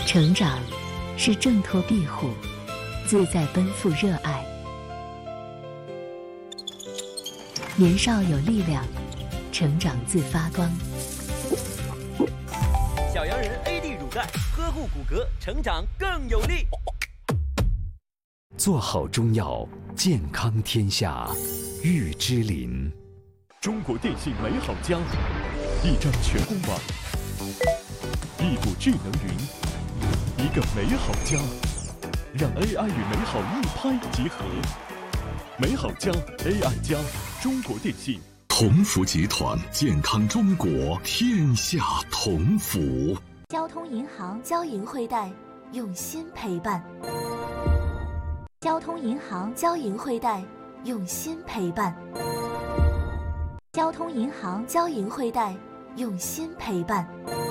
成长是挣脱庇护，自在奔赴热爱。年少有力量，成长自发光。 小羊人 AD 乳钙，呵护骨骼，成长更有力。 做好中药，健康天下，玉之林。 中国电信美好家，一张全公网，一股智能云，一个美好家，让 AI 与美好一拍即合。美好家 AI 加，中国电信。 同福集团，健康中国，天下同福。 交通银行交银汇贷，用心陪伴。交通银行交银汇贷，用心陪伴。交通银行交银汇贷，用心陪伴。